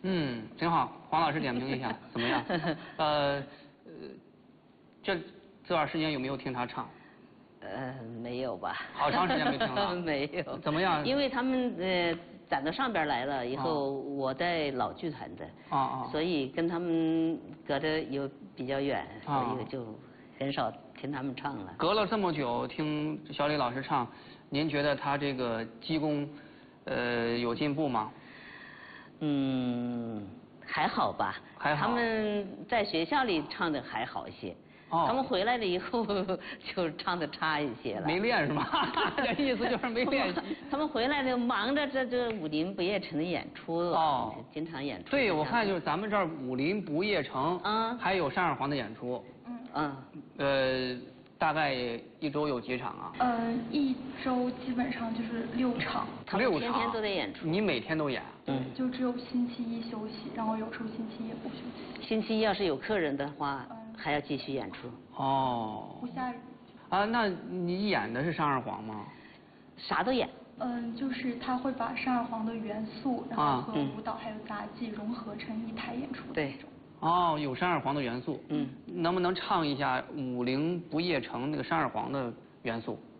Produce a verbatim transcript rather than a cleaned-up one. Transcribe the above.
嗯，挺好。黄老师点评一下，怎么样？呃，呃，这这段时间有没有听他唱？ 呃，没有吧。 好长时间没听了。 没有。 怎么样？ 因为他们呃攒到上边来了以后， 哦、 我在老剧团的， 啊啊， 所以跟他们隔着有比较远， 啊、 所以就很少听他们唱了。 隔了这么久听小李老师唱，您觉得他这个基功，呃，有进步吗？ 嗯，还好吧。 还好。 他们在学校里唱的还好一些。 哦。 他们回来了以后就唱的差一些了。 没练是吗？这意思就是没练习。 他们回来就忙着这这武林不夜城的演出了。哦。经常演出。 对，我看就是咱们这儿武林不夜城， 嗯， 还有单二黄的演出。 嗯。 嗯。 呃，大概一周有几场啊？ 呃，一周基本上就是六场。 六场。 天天都得演出。 你每天都演？ 对，就只有星期一休息，然后有时候星期一也不休息。 星期一要是有客人的话，嗯、还要继续演出。 哦。 不下雨。 啊，那你演的是单二黄吗？ 啥都演。 嗯，就是他会把单二黄的元素，然后和舞蹈还有杂技融合成一台演出的那种。 哦，有单二黄的元素。 嗯。 能不能唱一下《武林不夜城》那个单二黄的元素？